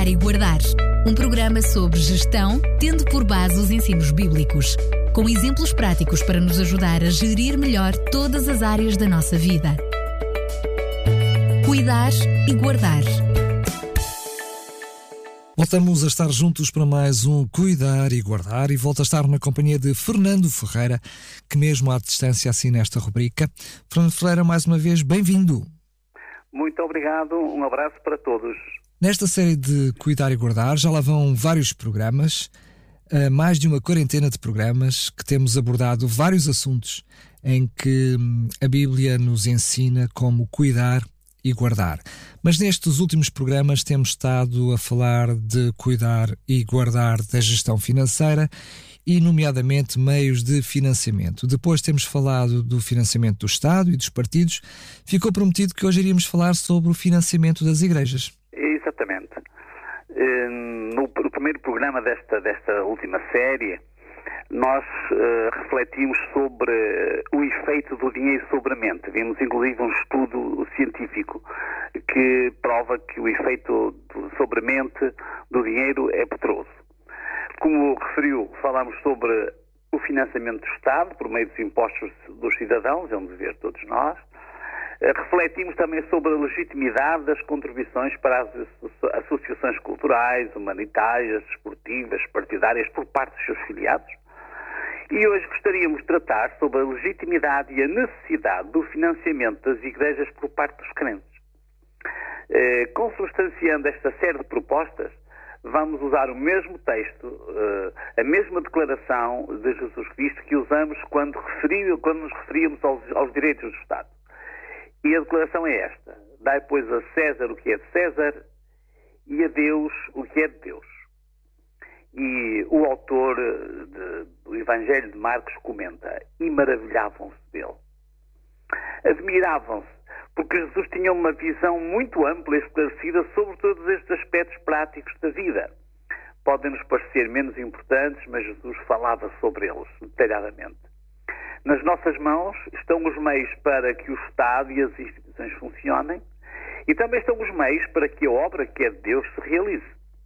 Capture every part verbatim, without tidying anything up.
e Guardar. Um programa sobre gestão, tendo por base os ensinos bíblicos, com exemplos práticos para nos ajudar a gerir melhor todas as áreas da nossa vida. Cuidar e Guardar. Voltamos a estar juntos para mais um Cuidar e Guardar e volto a estar na companhia de Fernando Ferreira, que mesmo à distância assina esta rubrica. Fernando Ferreira, mais uma vez, bem-vindo. Muito obrigado, um abraço para todos. Nesta série de Cuidar e Guardar já lá vão vários programas, mais de uma quarentena de programas que temos abordado vários assuntos em que a Bíblia nos ensina como cuidar e guardar. Mas nestes últimos programas temos estado a falar de cuidar e guardar da gestão financeira e, nomeadamente, meios de financiamento. Depois temos falado do financiamento do Estado e dos partidos. Ficou prometido que hoje iríamos falar sobre o financiamento das igrejas. Exatamente. No primeiro programa desta, desta última série, nós uh, refletimos sobre o efeito do dinheiro sobre a mente. Vimos, inclusive, um estudo científico que prova que o efeito do, sobre a mente do dinheiro é poderoso. Como referiu, falámos sobre o financiamento do Estado por meio dos impostos dos cidadãos, é um dever de todos nós. Uh, refletimos também sobre a legitimidade das contribuições para as associações culturais, humanitárias, desportivas, partidárias por parte dos seus filiados. E hoje gostaríamos de tratar sobre a legitimidade e a necessidade do financiamento das igrejas por parte dos crentes. Eh, consubstanciando esta série de propostas, vamos usar o mesmo texto, eh, a mesma declaração de Jesus Cristo que usamos quando, referi, quando nos referíamos aos, aos direitos do Estado. E a declaração é esta: dai, pois, a César o que é de César e a Deus o que é de Deus. E o autor de, do Evangelho de Marcos comenta: e maravilhavam-se dele. Admiravam-se, porque Jesus tinha uma visão muito ampla e esclarecida sobre todos estes aspectos práticos da vida. Podem-nos parecer menos importantes, mas Jesus falava sobre eles detalhadamente. Nas nossas mãos estão os meios para que o Estado e as instituições funcionem, e também estão os meios para que a obra que é de Deus se realize.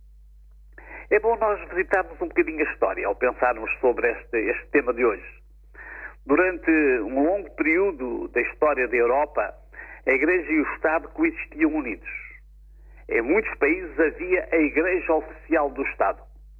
É bom nós visitarmos um bocadinho a história ao pensarmos sobre este, este tema de hoje. Durante um longo período da história da Europa, a Igreja e o Estado coexistiam unidos. Em muitos países havia a Igreja Oficial do Estado.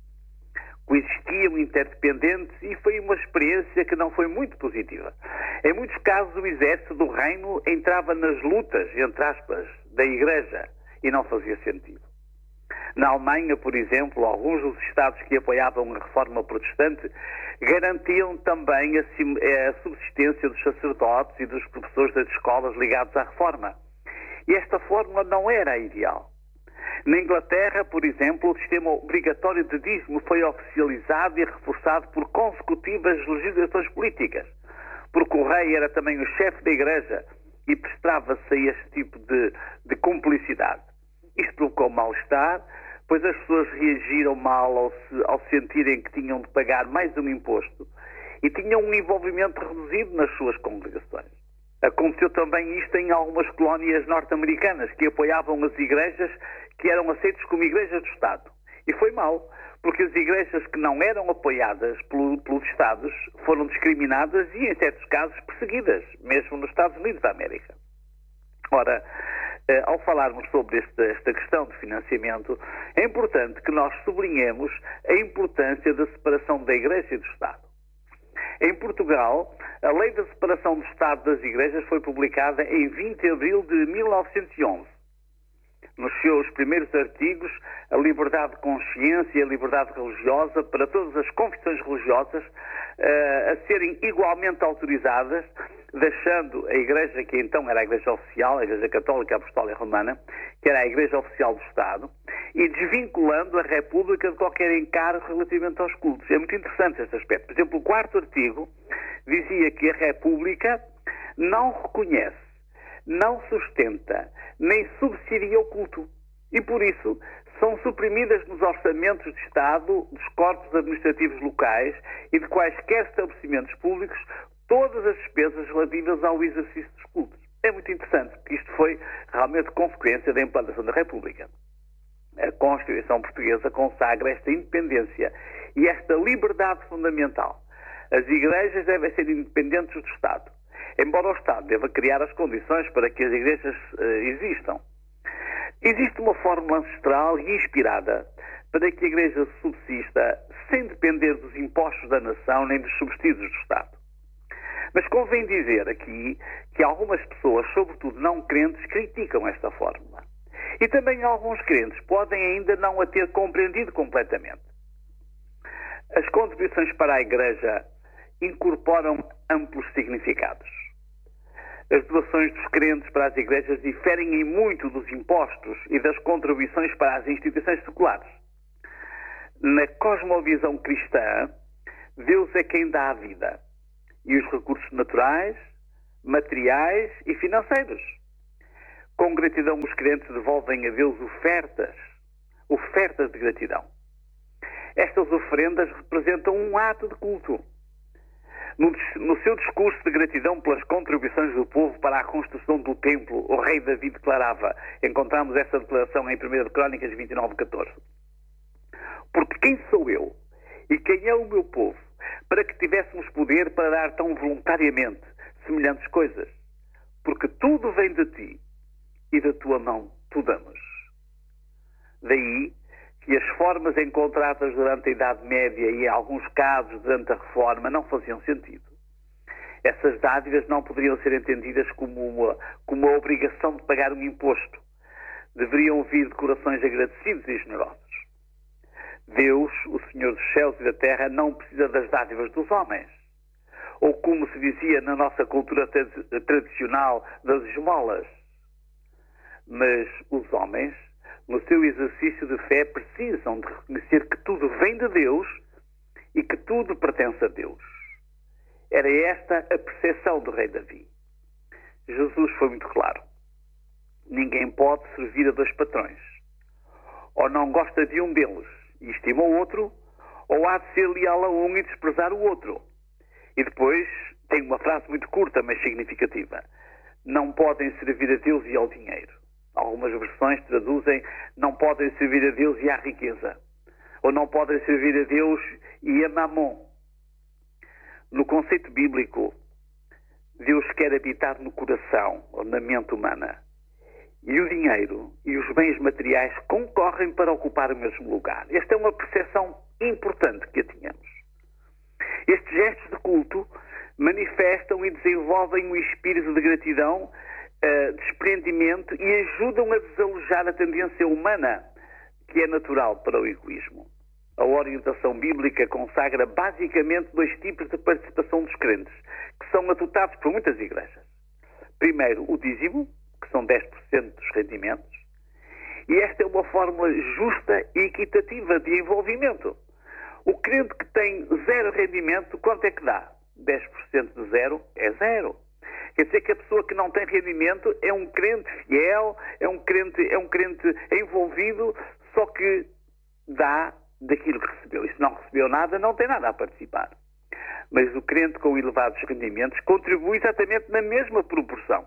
Coexistiam interdependentes e foi uma experiência que não foi muito positiva. Em muitos casos, o exército do reino entrava nas lutas, entre aspas, da Igreja e não fazia sentido. Na Alemanha, por exemplo, alguns dos Estados que apoiavam a reforma protestante garantiam também a subsistência dos sacerdotes e dos professores das escolas ligados à reforma. E esta fórmula não era a ideal. Na Inglaterra, por exemplo, o sistema obrigatório de dízimo foi oficializado e reforçado por consecutivas legislações políticas, porque o rei era também o chefe da Igreja e prestava-se a este tipo de, de cumplicidade. Isto provocou mal-estar, pois as pessoas reagiram mal ao, se, ao sentirem que tinham de pagar mais um imposto e tinham um envolvimento reduzido nas suas congregações. Aconteceu também isto em algumas colónias norte-americanas que apoiavam as igrejas que eram aceitas como igrejas do Estado. E foi mal, porque as igrejas que não eram apoiadas pelo, pelos Estados foram discriminadas e, em certos casos, perseguidas, mesmo nos Estados Unidos da América. Ora, eh, ao falarmos sobre esta, esta questão de financiamento, é importante que nós sublinhemos a importância da separação da Igreja e do Estado. Em Portugal, a Lei da Separação do Estado das Igrejas foi publicada em vinte de abril de mil novecentos e onze. Nos seus primeiros artigos, a liberdade de consciência e a liberdade religiosa para todas as confissões religiosas uh, a serem igualmente autorizadas, deixando a Igreja, que então era a Igreja Oficial, a Igreja Católica Apostólica Romana, que era a Igreja Oficial do Estado, e desvinculando a República de qualquer encargo relativamente aos cultos. É muito interessante este aspecto. Por exemplo, o quarto artigo dizia que a República não reconhece, não sustenta, nem subsidia o culto. E, por isso, são suprimidas nos orçamentos de Estado, dos corpos administrativos locais e de quaisquer estabelecimentos públicos todas as despesas relativas ao exercício dos cultos. É muito interessante, porque isto foi realmente consequência da implantação da República. A Constituição Portuguesa consagra esta independência e esta liberdade fundamental. As igrejas devem ser independentes do Estado, embora o Estado deva criar as condições para que as igrejas uh, existam. Existe uma fórmula ancestral e inspirada para que a igreja subsista sem depender dos impostos da nação nem dos subsídios do Estado. Mas convém dizer aqui que algumas pessoas, sobretudo não crentes, criticam esta fórmula. E também alguns crentes podem ainda não a ter compreendido completamente. As contribuições para a igreja incorporam amplos significados. As doações dos crentes para as igrejas diferem em muito dos impostos e das contribuições para as instituições seculares. Na cosmovisão cristã, Deus é quem dá a vida e os recursos naturais, materiais e financeiros. Com gratidão, os crentes devolvem a Deus ofertas, ofertas de gratidão. Estas oferendas representam um ato de culto. No, no seu discurso de gratidão pelas contribuições do povo para a construção do templo, o rei Davi declarava, encontramos essa declaração em primeira Crônicas vinte e nove, catorze. Porque quem sou eu e quem é o meu povo para que tivéssemos poder para dar tão voluntariamente semelhantes coisas? Porque tudo vem de ti e da tua mão tu damos. Daí que as formas encontradas durante a Idade Média e, em alguns casos, durante a Reforma, não faziam sentido. Essas dádivas não poderiam ser entendidas como uma, como uma obrigação de pagar um imposto. Deveriam vir de corações agradecidos e generosos. Deus, o Senhor dos céus e da terra, não precisa das dádivas dos homens. Ou, como se dizia na nossa cultura tradicional, das esmolas. Mas os homens, no seu exercício de fé, precisam de reconhecer que tudo vem de Deus e que tudo pertence a Deus. Era esta a percepção do rei Davi. Jesus foi muito claro. Ninguém pode servir a dois patrões. Ou não gosta de um deles e estima o outro, ou há de ser leal a um e desprezar o outro. E depois tem uma frase muito curta, mas significativa. Não podem servir a Deus e ao dinheiro. Algumas versões traduzem, não podem servir a Deus e à riqueza. Ou não podem servir a Deus e a mamon. No conceito bíblico, Deus quer habitar no coração, ou na mente humana. E o dinheiro e os bens materiais concorrem para ocupar o mesmo lugar. Esta é uma percepção importante que a tínhamos. Estes gestos de culto manifestam e desenvolvem um espírito de gratidão, Uh, desprendimento e ajudam a desalojar a tendência humana que é natural para o egoísmo. A orientação bíblica consagra basicamente dois tipos de participação dos crentes, que são adotados por muitas igrejas. Primeiro, o dízimo, que são dez por cento dos rendimentos, e esta é uma fórmula justa e equitativa de envolvimento. O crente que tem zero rendimento, quanto é que dá? dez por cento de zero é zero. Quer dizer que a pessoa que não tem rendimento é um crente fiel, é um crente, é um crente envolvido, só que dá daquilo que recebeu. E se não recebeu nada, não tem nada a participar. Mas o crente com elevados rendimentos contribui exatamente na mesma proporção.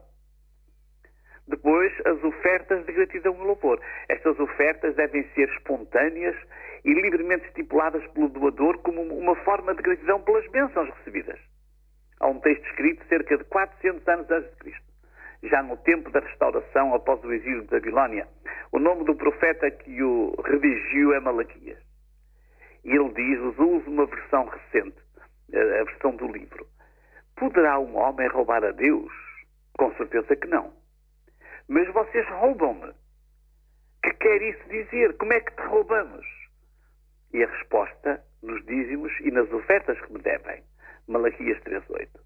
Depois, as ofertas de gratidão e louvor. Estas ofertas devem ser espontâneas e livremente estipuladas pelo doador como uma forma de gratidão pelas bênçãos recebidas. Há um texto escrito cerca de quatrocentos anos antes de Cristo, já no tempo da restauração após o exílio de Babilónia. O nome do profeta que o redigiu é Malaquias. E ele diz, usa uma versão recente, a versão do livro. Poderá um homem roubar a Deus? Com certeza que não. Mas vocês roubam-me. Que quer isso dizer? Como é que te roubamos? E a resposta nos dízimos e nas ofertas que me devem. Malaquias três, oito.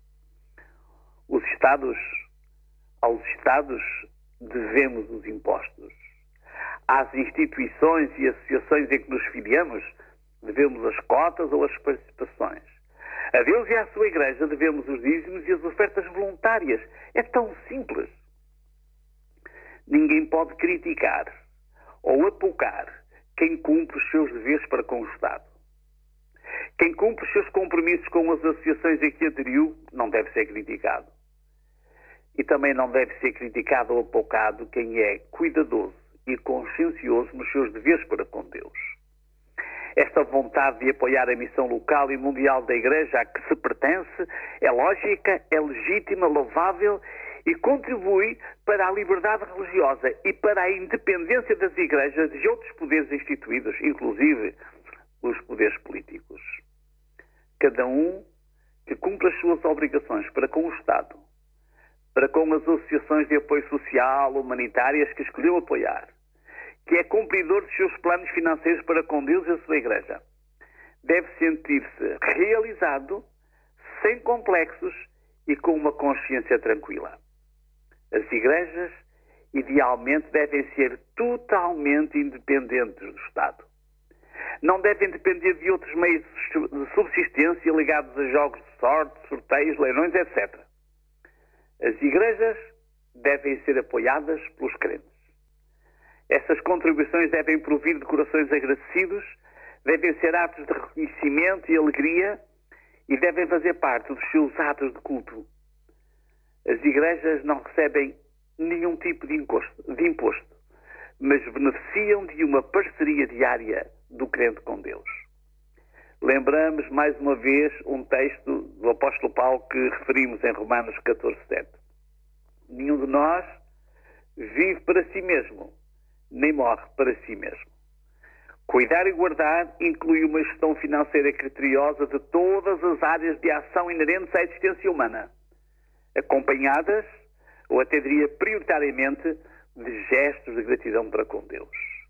Os Estados, aos Estados devemos os impostos. Às instituições e associações em que nos filiamos, devemos as cotas ou as participações. A Deus e à sua Igreja devemos os dízimos e as ofertas voluntárias. É tão simples. Ninguém pode criticar ou apocar quem cumpre os seus deveres para com o Estado. Quem cumpre os seus compromissos com as associações em que aderiu não deve ser criticado. E também não deve ser criticado ou apocado quem é cuidadoso e consciencioso nos seus deveres para com Deus. Esta vontade de apoiar a missão local e mundial da Igreja a que se pertence é lógica, é legítima, louvável e contribui para a liberdade religiosa e para a independência das igrejas e outros poderes instituídos, inclusive os poderes políticos. Cada um que cumpra as suas obrigações para com o Estado, para com as associações de apoio social, humanitárias que escolheu apoiar, que é cumpridor dos seus planos financeiros para com Deus e a sua Igreja, deve sentir-se realizado, sem complexos e com uma consciência tranquila. As igrejas, idealmente, devem ser totalmente independentes do Estado. Não devem depender de outros meios de subsistência ligados a jogos de sorte, sorteios, leilões, etcétera. As igrejas devem ser apoiadas pelos crentes. Essas contribuições devem provir de corações agradecidos, devem ser atos de reconhecimento e alegria e devem fazer parte dos seus atos de culto. As igrejas não recebem nenhum tipo de imposto, de imposto, mas beneficiam de uma parceria diária do crente com Deus. Lembramos mais uma vez um texto do apóstolo Paulo que referimos em Romanos catorze, sete. Nenhum de nós vive para si mesmo, nem morre para si mesmo. Cuidar e guardar inclui uma gestão financeira criteriosa de todas as áreas de ação inerentes à existência humana, acompanhadas, ou até diria prioritariamente, de gestos de gratidão para com Deus.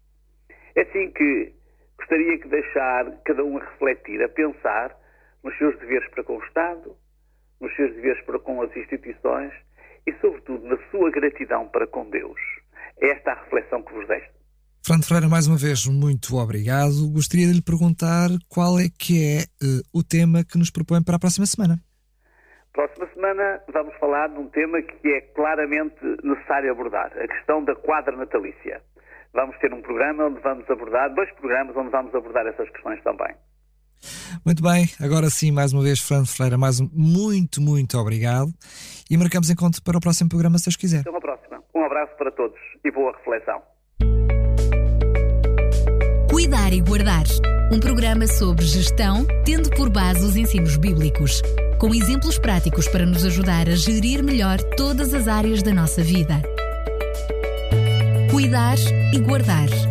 É assim que gostaria que deixar cada um a refletir, a pensar nos seus deveres para com o Estado, nos seus deveres para com as instituições e, sobretudo, na sua gratidão para com Deus. É esta a reflexão que vos deixo. Fernando Ferreira, mais uma vez, muito obrigado. Gostaria de lhe perguntar qual é que é uh, o tema que nos propõe para a próxima semana. Próxima semana vamos falar de um tema que é claramente necessário abordar, a questão da quadra natalícia. Vamos ter um programa onde vamos abordar, dois programas onde vamos abordar essas questões também. Muito bem, agora sim, mais uma vez, Fernando Ferreira, mais um, muito, muito obrigado e marcamos encontro para o próximo programa, se Deus quiser. Até uma próxima. Um abraço para todos e boa reflexão. Cuidar e Guardar, um programa sobre gestão, tendo por base os ensinos bíblicos, com exemplos práticos para nos ajudar a gerir melhor todas as áreas da nossa vida. Cuidar e Guardar.